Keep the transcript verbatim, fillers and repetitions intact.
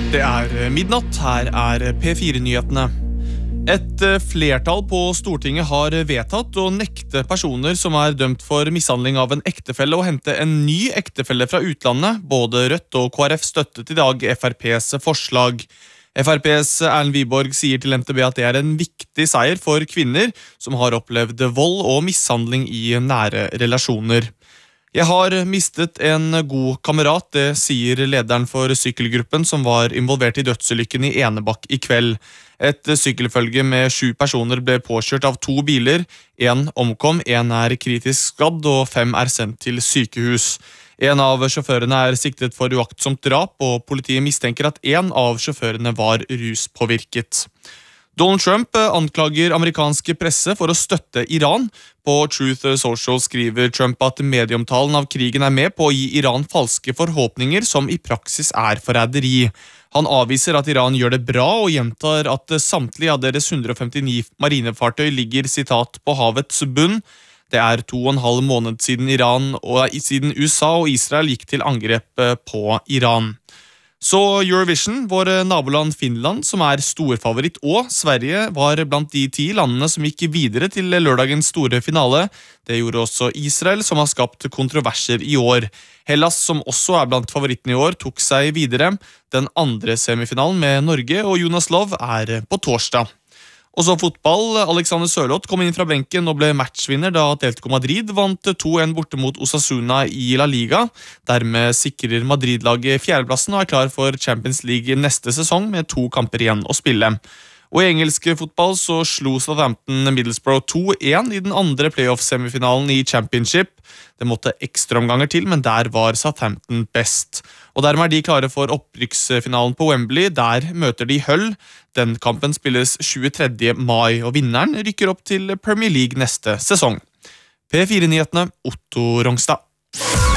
Det er midnatt, her er P fire-nyhetene. Et flertall på Stortinget har vedtatt å nekte personer som er dømt for mishandling av en ektefelle å hente en ny ektefelle fra utlandet. Både Rødt og K R F støttet i dag F R P's forslag. F R P's Erlend Wiborg sier til N T B at det er en viktig seier for kvinner som har opplevd vold og mishandling i nære relasjoner. Jeg har mistet en god kamerat, det sier lederen for sykkelgruppen som var involvert i dødsulykken i Enebakk i kveld. Et sykkelfølge med sju personer ble påkjørt av to biler. En omkom, en er kritisk skadd og fem er sendt til sykehus. En av sjåførene er siktet for uaktsomt drap, og politiet mistenker at en av sjåførene var ruspåvirket. Donald Trump anklager amerikanske presse for å støtte Iran. På Truth Social skriver Trump at medieomtalen av krigen er med på å gi Iran falske forhåpninger som i praksis er forræderi. Han avviser at Iran gjør det bra og gjentar at samtlige av deres hundre og femtini marinefartøy ligger sitat på havets bunn. Det er to og en halv måned siden Iran og siden U S A og Israel gikk til angrep på Iran. Så Eurovision, vår naboland Finland, som er storfavoritt, og Sverige var blant de ti landene som gikk videre til lørdagens store finale. Det gjorde også Israel, som har skapt kontroverser i år. Hellas, som også er blant favorittene i år, tok seg videre. Den andre semifinalen med Norge og Jonas Love er på torsdag. Og så fotball. Alexander Sørloth kom inn fra benken og ble matchvinner da Atletico Madrid vant to en borte mot Osasuna i La Liga. Dermed sikrer Madrid-laget fjerdeplassen og er klar for Champions League neste sesong med to kamper igjen å spille. Og i engelsk fotball så slo Southampton Middlesbrough to en i den andre playoff-semifinalen i Championship. Det måtte ekstraomganger til, men der var Southampton best. Og dermed er de klare for opprykksfinalen på Wembley. Der møter de Hull. Den kampen spilles tjuetredje mai, og vinneren rykker opp til Premier League neste sesong. P fire-nyhetene, Otto Rongstad.